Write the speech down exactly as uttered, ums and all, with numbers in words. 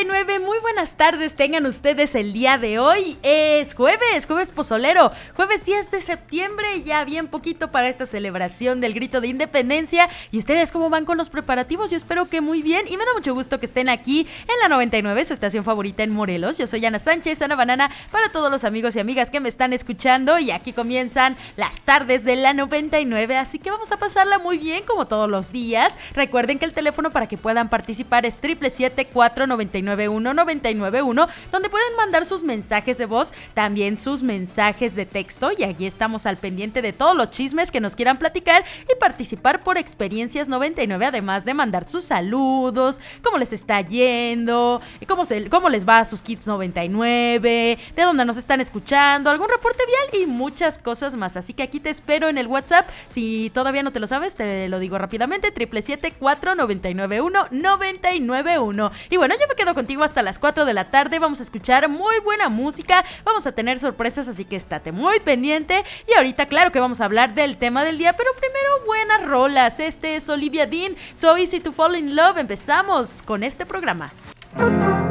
y nueve, muy buenas tardes tengan ustedes el día de hoy. Es jueves, jueves pozolero, jueves diez de septiembre, ya bien poquito para esta celebración del grito de independencia. ¿Y ustedes cómo van con los preparativos? Yo espero que muy bien y me da mucho gusto que estén aquí en la noventa y nueve, su estación favorita en Morelos. Yo soy Ana Sánchez, Ana Banana, para todos los amigos y amigas que me están escuchando, y aquí comienzan las tardes de la noventa y nueve, así que vamos a pasarla muy bien como todos los días. Recuerden que el teléfono para que puedan participar es siete siete siete, cuatro nueve nueve, uno nueve nueve uno, donde pueden mandar sus mensajes de voz, también sus mensajes de texto, y allí estamos al pendiente de todos los chismes que nos quieran platicar y participar por Experiencias noventa y nueve, además de mandar sus saludos, cómo les está yendo, cómo, se, cómo les va a sus kits noventa y nueve, de dónde nos están escuchando, algún reporte vial y muchas cosas más. Así que aquí te espero en el WhatsApp. Si todavía no te lo sabes, te lo digo rápidamente: siete siete siete, cuatro nueve nueve uno, nueve nueve uno. Y bueno, yo me quedo contigo hasta las cuatro de la tarde. Vamos a escuchar muy buena música, vamos a tener sorpresas, así que estate muy pendiente. Y ahorita claro que vamos a hablar del tema del día, pero primero buenas rolas. Este es Olivia Dean, So Easy to Fall in Love. Empezamos con este programa.